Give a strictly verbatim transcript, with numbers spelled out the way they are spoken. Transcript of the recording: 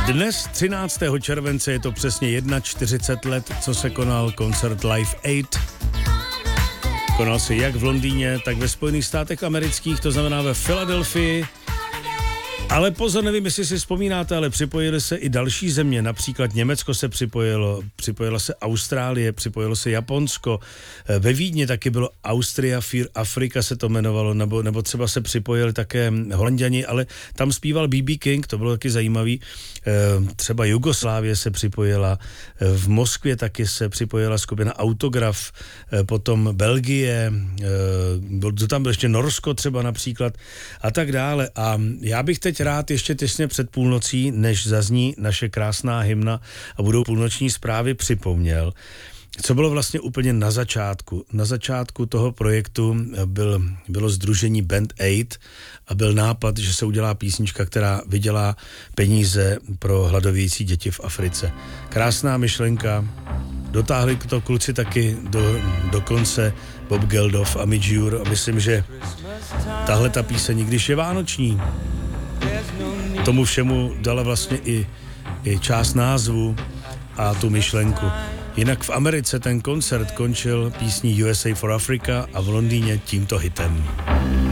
Dnes, třináctého července, je to přesně čtyřicet jedna let, co se konal koncert Live Aid. Konal se jak v Londýně, tak ve Spojených státech amerických, to znamená ve Filadelfii. Ale pozor, nevím, jestli si vzpomínáte, ale připojily se i další země, například Německo se připojilo, připojila se Austrálie, připojilo se Japonsko, ve Vídni taky bylo Austria für Afrika se to jmenovalo, nebo, nebo třeba se připojili také Holanďani, ale tam zpíval bé bé King, to bylo taky zajímavý, třeba Jugoslávie se připojila, v Moskvě taky se připojila skupina Autograf, potom Belgie, to tam bylo ještě Norsko třeba například a tak dále. A já bych teď rád ještě těsně před půlnocí, než zazní naše krásná hymna a budou půlnoční zprávy, připomněl, co bylo vlastně úplně na začátku. Na začátku toho projektu byl, bylo sdružení Band Aid a byl nápad, že se udělá písnička, která vydělá peníze pro hladovějící děti v Africe. Krásná myšlenka, dotáhli to kluci taky do, do konce, Bob Geldof a Midge Ure, a myslím, že tahle ta píseň, když je vánoční, tomu všemu dala vlastně i, i část názvu a tu myšlenku. Jinak v Americe ten koncert končil písní U S A for Africa a v Londýně tímto hitem.